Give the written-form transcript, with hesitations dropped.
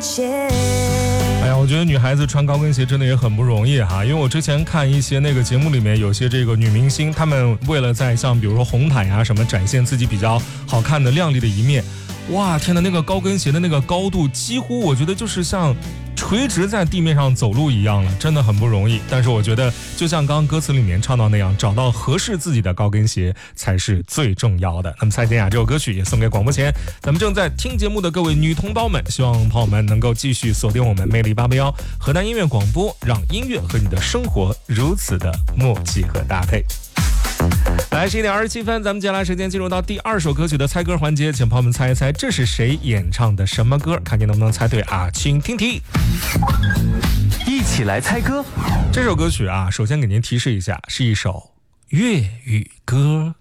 哎呀，我觉得女孩子穿高跟鞋真的也很不容易哈，因为我之前看一些那个节目里面，有些这个女明星，她们为了在像比如说红毯呀什么展现自己比较好看的靓丽的一面，哇天哪，那个高跟鞋的那个高度，几乎我觉得就是像垂直在地面上走路一样了，真的很不容易。但是我觉得就像刚刚歌词里面唱到那样，找到合适自己的高跟鞋才是最重要的。那么蔡健雅这首歌曲也送给广播前咱们正在听节目的各位女同胞们，希望朋友们能够继续锁定我们魅力881河南音乐广播，让音乐和你的生活如此的默契和搭配。来11点27分，咱们接下来时间进入到第2首歌曲的猜歌环节，请朋友们猜一猜这是谁演唱的什么歌，看你能不能猜对啊，请听题。 一起来猜歌。 这首歌曲啊，首先给您提示一下，是一首粤语歌。